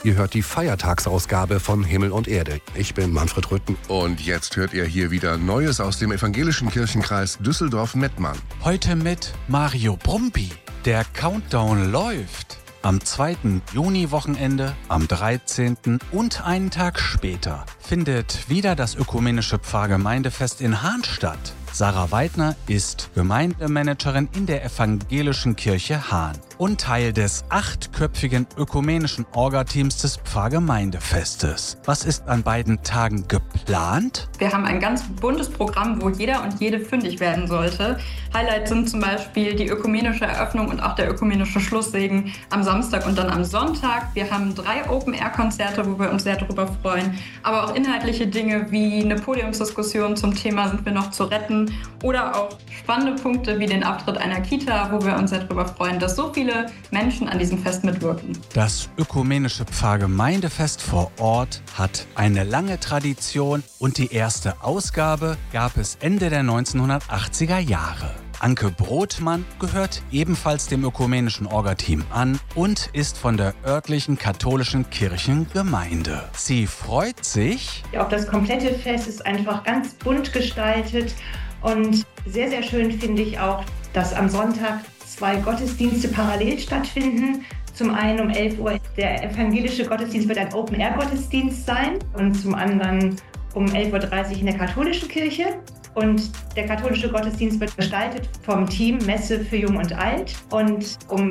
Ihr hört die Feiertagsausgabe von Himmel und Erde. Ich bin Manfred Rütten. Und jetzt hört ihr hier wieder Neues aus dem evangelischen Kirchenkreis Düsseldorf-Mettmann. Heute mit Mario Brumpi. Der Countdown läuft. Am 2. Juni-Wochenende, am 13. und einen Tag später findet wieder das ökumenische Pfarrgemeindefest in Hahn statt. Sarah Weidner ist Gemeindemanagerin in der evangelischen Kirche Hahn und Teil des 8-köpfigen ökumenischen Orga-Teams des Pfarrgemeindefestes. Was ist an beiden Tagen geplant? Wir haben ein ganz buntes Programm, wo jeder und jede fündig werden sollte. Highlights sind zum Beispiel die ökumenische Eröffnung und auch der ökumenische Schlusssegen am Samstag und dann am Sonntag. Wir haben 3 Open-Air-Konzerte, wo wir uns sehr darüber freuen. Aber auch inhaltliche Dinge wie eine Podiumsdiskussion zum Thema Sind wir noch zu retten? Oder auch spannende Punkte wie den Abtritt einer Kita, wo wir uns sehr darüber freuen, dass so viele Menschen an diesem Fest mitwirken. Das ökumenische Pfarrgemeindefest vor Ort hat eine lange Tradition und die erste Ausgabe gab es Ende der 1980er Jahre. Anke Brotmann gehört ebenfalls dem ökumenischen Orga-Team an und ist von der örtlichen katholischen Kirchengemeinde. Sie freut sich. Auch das komplette Fest ist einfach ganz bunt gestaltet und sehr, sehr schön finde ich auch, dass am Sonntag 2 Gottesdienste parallel stattfinden. Zum einen um 11 Uhr der evangelische Gottesdienst wird ein Open-Air-Gottesdienst sein und zum anderen um 11.30 Uhr in der katholischen Kirche. Und der katholische Gottesdienst wird gestaltet vom Team Messe für Jung und Alt. Und um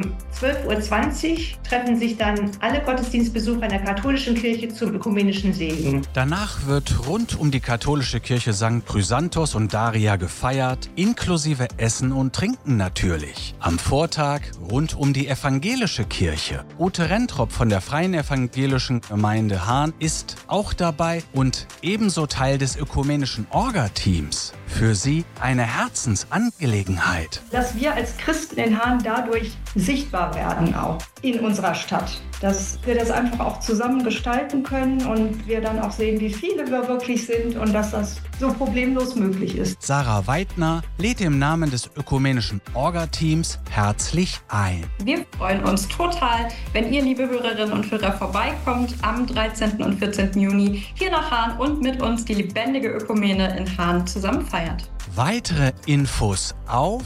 12.20 Uhr treffen sich dann alle Gottesdienstbesucher in der katholischen Kirche zum ökumenischen Segen. Danach wird rund um die katholische Kirche St. Chrysanthos und Daria gefeiert, inklusive Essen und Trinken natürlich. Am Vortag rund um die evangelische Kirche. Ute Rentrop von der Freien Evangelischen Gemeinde Hahn ist auch dabei und ebenso Teil des ökumenischen Orga-Teams. Für sie eine Herzensangelegenheit. Dass wir als Christen in Hahn dadurch sichtbar werden, auch in unserer Stadt. Dass wir das einfach auch zusammen gestalten können und wir dann auch sehen, wie viele wir wirklich sind und dass das so problemlos möglich ist. Sarah Weidner lädt im Namen des ökumenischen Orga-Teams herzlich ein. Wir freuen uns total, wenn ihr, liebe Hörerinnen und Hörer, vorbeikommt am 13. und 14. Juni hier nach Hahn und mit uns die lebendige Ökumene in Hahn zusammen feiert. Weitere Infos auf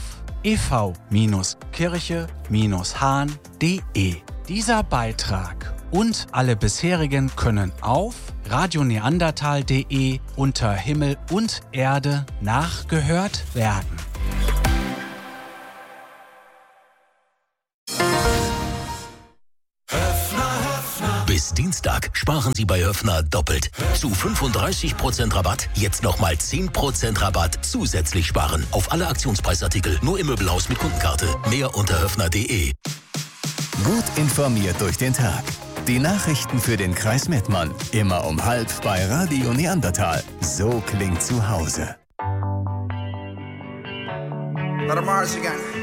ev-kirche-hahn.de. Dieser Beitrag und alle bisherigen können auf radioneandertal.de unter Himmel und Erde nachgehört werden. Bis Dienstag sparen Sie bei Höffner doppelt. Zu 35% Rabatt, jetzt nochmal 10% Rabatt zusätzlich sparen. Auf alle Aktionspreisartikel, nur im Möbelhaus mit Kundenkarte. Mehr unter höffner.de. Gut informiert durch den Tag. Die Nachrichten für den Kreis Mettmann. Immer um 12:30 bei Radio Neandertal. So klingt zu Hause. Let 'em march again.